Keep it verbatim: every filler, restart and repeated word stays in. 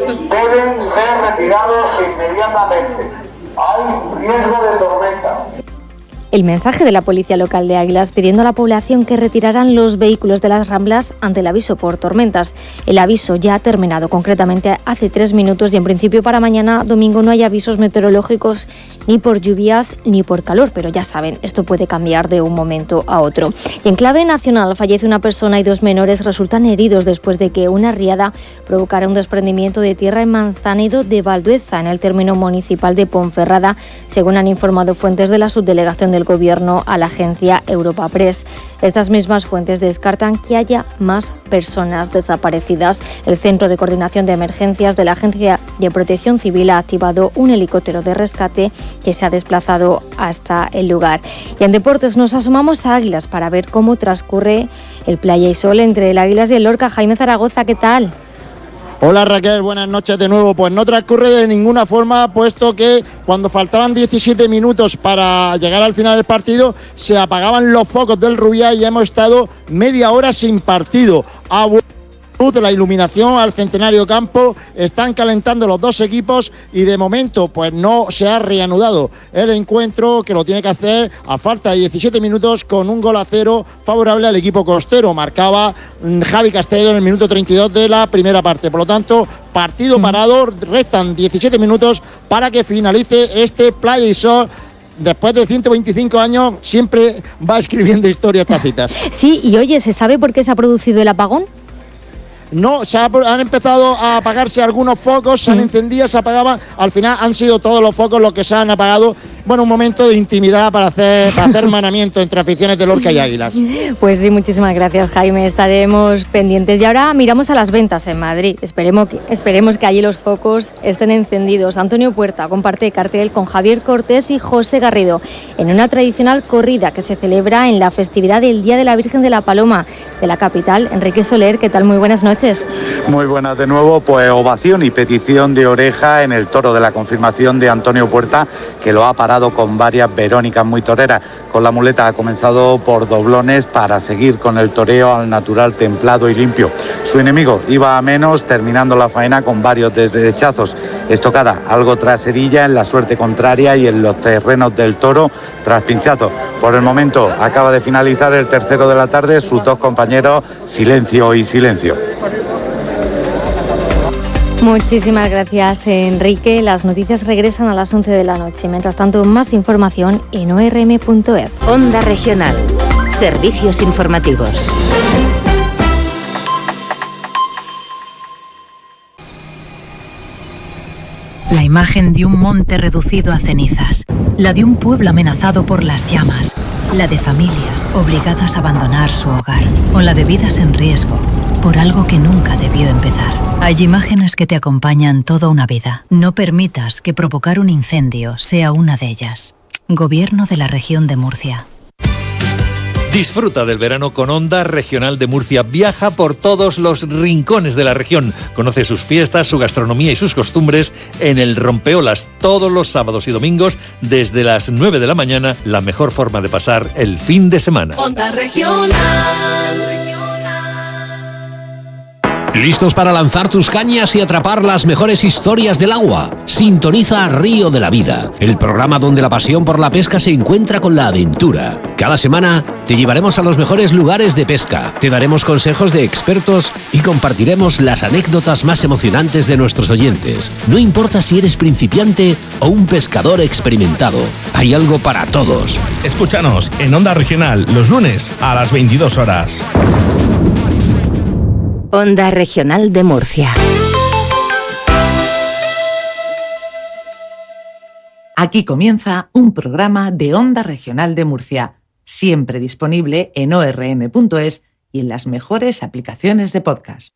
deben ser retirados inmediatamente. Hay riesgo de tormenta. El mensaje de la policía local de Águilas pidiendo a la población que retiraran los vehículos de las Ramblas ante el aviso por tormentas. El aviso ya ha terminado concretamente hace tres minutos y en principio para mañana domingo no hay avisos meteorológicos ni por lluvias ni por calor, pero ya saben, esto puede cambiar de un momento a otro. Y en clave nacional fallece una persona y dos menores resultan heridos después de que una riada provocara un desprendimiento de tierra en Manzanedo de Valdueza, en el término municipal de Ponferrada, según han informado fuentes de la subdelegación del Gobierno a la agencia Europa Press. Estas mismas fuentes descartan que haya más personas desaparecidas. El Centro de Coordinación de Emergencias de la Agencia de Protección Civil ha activado un helicóptero de rescate que se ha desplazado hasta el lugar. Y en deportes nos asomamos a Águilas para ver cómo transcurre el Playa y Sol entre el Águilas y el Lorca. Jaime Zaragoza, ¿qué tal? Hola Raquel, buenas noches de nuevo. Pues no transcurre de ninguna forma, puesto que cuando faltaban diecisiete minutos para llegar al final del partido, se apagaban los focos del Rubiá y hemos estado media hora sin partido. A luz de la iluminación al Centenario Campo, están calentando los dos equipos y de momento pues no se ha reanudado el encuentro, que lo tiene que hacer a falta de diecisiete minutos con un gol a cero favorable al equipo costero. Marcaba Javi Castello en el minuto treinta y dos de la primera parte. Por lo tanto, partido parado, restan diecisiete minutos para que finalice este Playa y Sol. Después de ciento veinticinco años siempre va escribiendo historias tacitas. Sí, y oye, ¿se sabe por qué se ha producido el apagón? No, se ha, han empezado a apagarse algunos focos, se han encendido, se apagaban, al final han sido todos los focos los que se han apagado. Bueno, un momento de intimidad para hacer, para hacer hermanamiento entre aficiones de Lorca y Águilas. Pues sí, muchísimas gracias, Jaime, estaremos pendientes. Y ahora miramos a las ventas en Madrid. Esperemos que, esperemos que allí los focos estén encendidos. Antonio Puerta comparte cartel con Javier Cortés y José Garrido en una tradicional corrida que se celebra en la festividad del Día de la Virgen de la Paloma de la capital. Enrique Soler, ¿qué tal? Muy buenas noches. Muy buenas de nuevo. Pues ovación y petición de oreja en el toro de la confirmación de Antonio Puerta, que lo ha parado con varias Verónicas muy toreras. Con la muleta ha comenzado por doblones para seguir con el toreo al natural, templado y limpio. Su enemigo iba a menos, terminando la faena con varios derechazos. Estocada algo traserilla en la suerte contraria y en los terrenos del toro tras pinchazo. Por el momento acaba de finalizar el tercero de la tarde, sus dos compañeros silencio y silencio. Muchísimas gracias, Enrique. Las noticias regresan a las once de la noche. Mientras tanto, más información en o erre eme punto es. Onda Regional. Servicios informativos. La imagen de un monte reducido a cenizas, la de un pueblo amenazado por las llamas, la de familias obligadas a abandonar su hogar, o la de vidas en riesgo por algo que nunca debió empezar. Hay imágenes que te acompañan toda una vida. No permitas que provocar un incendio sea una de ellas. Gobierno de la Región de Murcia. Disfruta del verano con Onda Regional de Murcia. Viaja por todos los rincones de la región. Conoce sus fiestas, su gastronomía y sus costumbres en el Rompeolas todos los sábados y domingos desde las nueve de la mañana. La mejor forma de pasar el fin de semana. Onda Regional. ¿Listos para lanzar tus cañas y atrapar las mejores historias del agua? Sintoniza Río de la Vida, el programa donde la pasión por la pesca se encuentra con la aventura. Cada semana te llevaremos a los mejores lugares de pesca, te daremos consejos de expertos y compartiremos las anécdotas más emocionantes de nuestros oyentes. No importa si eres principiante o un pescador experimentado, hay algo para todos. Escúchanos en Onda Regional los lunes a las veintidós horas. Onda Regional de Murcia. Aquí comienza un programa de Onda Regional de Murcia, siempre disponible en o erre eme punto es y en las mejores aplicaciones de podcast.